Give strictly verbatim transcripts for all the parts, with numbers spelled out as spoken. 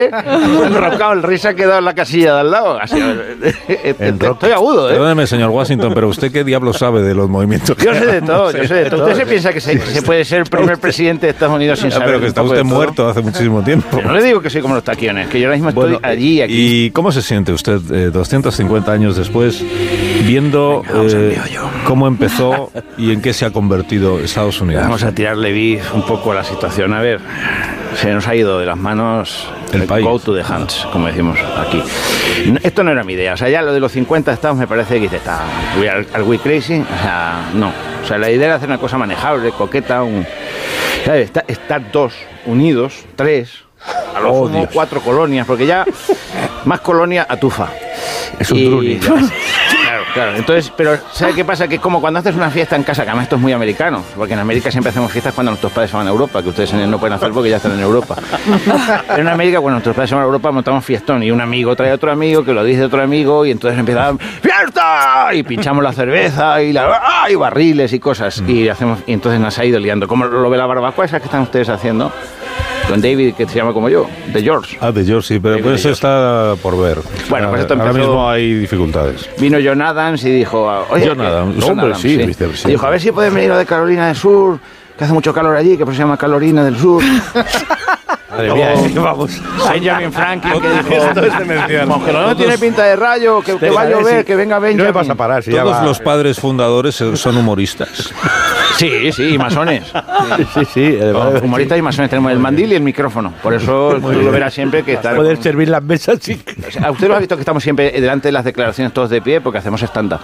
enrocado, el rey se ha quedado en la casilla de al lado. Así, estoy agudo, ¿eh? Perdóneme, señor Washington, pero ¿usted qué diablo sabe de los movimientos? Yo sé de todo, yo sé de todo. ¿Usted se piensa que se, se puede ser el primer presidente de Estados Unidos sin Ya, saber? pero que está usted muerto hace muchísimo tiempo. Yo no le digo que soy como los taquiones, que yo ahora mismo Bueno, estoy allí, aquí. ¿Y cómo se siente usted eh, doscientos cincuenta años después viendo Venga, vamos al eh, meollo. cómo empezó y en qué se ha convertido Estados Unidos? Vamos a tirarle beef un poco a la situación. A ver, se nos ha ido de las manos el país. Go to the hands, como decimos aquí. No, esto no era mi idea. O sea, ya lo de los cincuenta estados me parece que está. ¿Are, are we crazy? O sea, no. O sea, la idea era hacer una cosa manejable, coqueta, un. ¿Sabes? Estar, estar dos unidos, tres, a lo Oh, sumo Dios. cuatro colonias, porque ya más colonia atufa. Es un Y- truli. Claro, claro. Entonces, pero ¿sabes qué pasa? Que es como cuando haces una fiesta en casa, que además esto es muy americano, porque en América siempre hacemos fiestas cuando nuestros padres se van a Europa, que ustedes no pueden hacer porque ya están en Europa. Pero en América, cuando nuestros padres se van a Europa, montamos fiestón y un amigo trae a otro amigo, que lo dice otro amigo, y entonces empieza ¡fiesta! Y pinchamos la cerveza y, la, ¡ah! y barriles y cosas. Y hacemos y entonces nos ha ido liando. Como lo ve la barbacoa esa que están ustedes haciendo, con David, que se llama como yo, de George. Ah, de George, sí, pero David pues de eso está por ver. Bueno, pues esto Ahora empezó- mismo hay dificultades. Vino John Adams y dijo... Oye, John que- Adams, John hombre, Adams, sí, vicepresidente. Y dijo, a ver si pueden venir a de Carolina del Sur, que hace mucho calor allí, que por eso se llama Carolina del Sur. Madre mía, Oh. eh, vamos. Benjamin Franklin, que dijo... Esto es demencial. Como que no tiene pinta de rayo, que, que va a llover, que venga Benjamin. No me vas a parar, si ya Todos va. los padres fundadores son humoristas. Sí, sí, y masones. Sí, sí. Los humoristas y masones tenemos el mandil y el micrófono. Por eso tú lo verás siempre que está... Poder servir las mesas sin... O sea, usted lo ha visto que estamos siempre delante de las declaraciones todos de pie porque hacemos stand-up.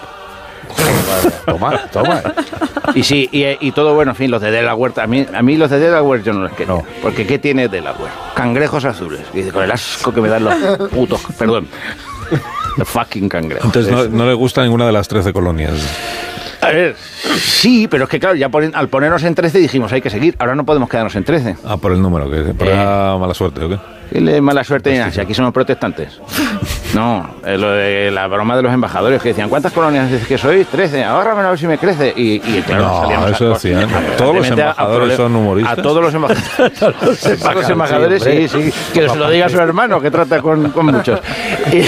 Toma, toma. Y sí, y, y todo bueno, en fin, los de Delaware, a mí, a mí los de Delaware yo no los quería. No. Porque ¿qué tiene Delaware? Cangrejos azules. Y dice, con el asco que me dan los putos, perdón, los fucking cangrejos. Entonces no, no le gusta ninguna de las trece colonias. A ver, sí, pero es que claro, ya ponen, al ponernos en trece dijimos, hay que seguir, ahora no podemos quedarnos en trece. Ah, por el número, que por Eh. la mala suerte, ¿o qué? ¿Qué le mala suerte ni nada? Si aquí somos protestantes. No, eh, lo de la broma de los embajadores que decían, ¿cuántas colonias dices que sois? trece, ahórramelo a ver si me crece. Y, y claro, No, salíamos eso a- decían. ¿Todos los evidentemente, a- a embajadores prole- son humoristas? A todos los embajadores. a todos los embajadores, sí, sí. Que se lo diga a su hermano, que trata con, con muchos. Y-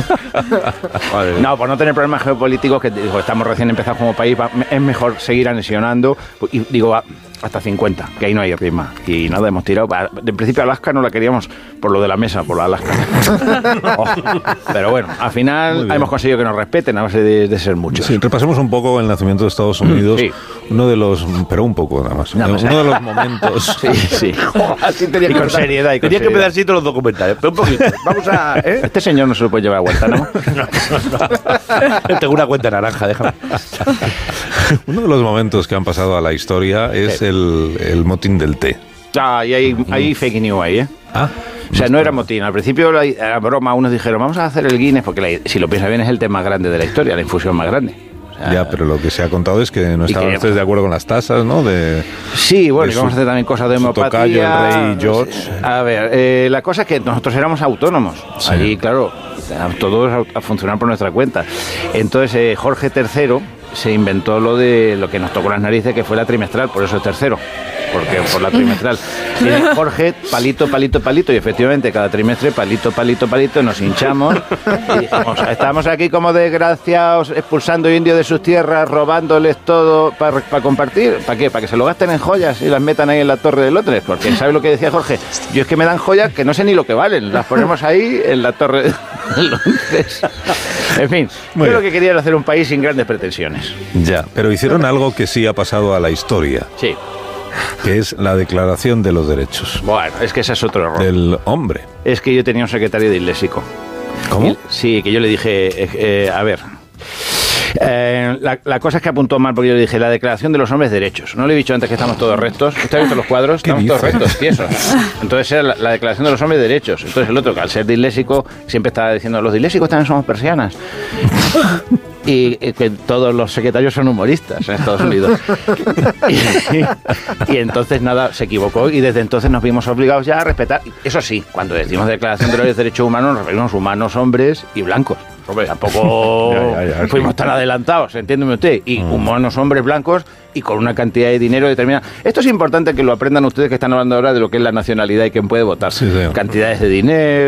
no, por no tener problemas geopolíticos, que digo, estamos recién empezados como país, va- es mejor seguir anexionando. Y digo, a- hasta cincuenta, que ahí no hay rima. Y nada, hemos tirado. De principio Alaska no la queríamos por lo de la mesa, por la Alaska. Oh, pero bueno, al Muy final bien. hemos conseguido que nos respeten a base de, de ser muchos. Sí, repasemos un poco el nacimiento de Estados Unidos. Sí. Uno de los, pero un poco nada más. Nada más, Uno ¿eh? de los momentos. Sí, sí. Así tenía Y que con empezar- seriedad, y con Tenía que seriedad. empezar así todos los documentales. Pero un poquito. Vamos a... ¿eh? Este señor no se lo puede llevar a vuelta, ¿no? Tengo una cuenta naranja, déjame. Uno de los momentos que han pasado a la historia es Sí. el, el motín del té. Ah, y hay, hay fake news ahí, ¿eh? Ah, O sea, no era motín. Al principio la, era broma. Unos dijeron, vamos a hacer el Guinness, porque la- si lo piensas bien es el té más grande de la historia, la infusión más grande. O sea, ya, pero lo que se ha contado es que no Y estaban que- ustedes de acuerdo con las tasas, ¿no? De, Sí, bueno, de y vamos su- a hacer también cosas de su homeopatía. tocayo, el rey George. A ver, eh, la cosa es que nosotros éramos autónomos. Sí. Allí, claro, todos a, a funcionar por nuestra cuenta. Entonces, eh, Jorge tercero se inventó lo de lo que nos tocó las narices, que fue la trimestral, por eso es tercero. Porque por la trimestral. Viene Jorge, palito, palito, palito, y efectivamente cada trimestre, palito, palito, palito, nos hinchamos y dijimos, estamos aquí como desgraciados, expulsando indios de sus tierras, robándoles todo para compartir. ¿Para qué? ¿Para que se lo gasten en joyas y las metan ahí en la Torre de Londres? Porque ¿sabe lo que decía Jorge? Yo es que me dan joyas que no sé ni lo que valen, las ponemos ahí en la Torre de Londres. En fin, Muy yo lo bien. que quería era hacer un país sin grandes pretensiones. Ya, pero hicieron algo que sí ha pasado a la historia, Sí. que es la Declaración de los Derechos Bueno, es que ese es otro error. del hombre. Es que yo tenía un secretario disléxico. ¿Cómo? Y- Sí, que yo le dije, eh, eh, a ver, eh, la, la cosa es que apuntó mal porque yo le dije, la declaración de los hombres derechos. No le he dicho antes que estamos todos rectos. ¿Usted ha visto los cuadros? ¿Qué Estamos todos dice? rectos, tiesos. Entonces era la, la declaración de los hombres derechos. Entonces el otro, que al ser disléxico, siempre estaba diciendo, los disléxicos también somos persianas. Y, y que todos los secretarios son humoristas en Estados Unidos. Y, y entonces nada, se equivocó y desde entonces nos vimos obligados ya a respetar. Eso sí, cuando decimos declaración de los derechos humanos, nos referimos a humanos, hombres y blancos. Hombre, tampoco Ya, ya, ya, fuimos sí. tan adelantados, entiéndeme usted. Y Mm. humanos hombres blancos y con una cantidad de dinero determinada. Esto es importante que lo aprendan ustedes que están hablando ahora de lo que es la nacionalidad y quién puede votar. Sí, sí. Cantidades de dinero.